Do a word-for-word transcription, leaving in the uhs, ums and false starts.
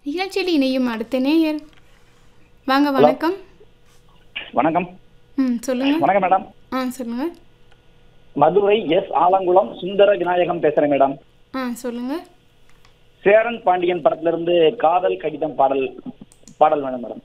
நிகழ்ச்சியில் இணையும் அடுத்த நேயர். வாங்க, வணக்கம். வணக்கம். ம் சொல்லுங்க. வணக்கம் மேடம். ஆ சொல்லுங்க. மதுரை எஸ் ஆலங்குளம் சுந்தர விநாயகம் பேசுறேன் மேடம். ஆ சொல்லுங்க. சேரன் பாண்டியன் படத்துல இருந்து காதல் கடிதம் பாடல் பாடல் வேணும் மேடம்.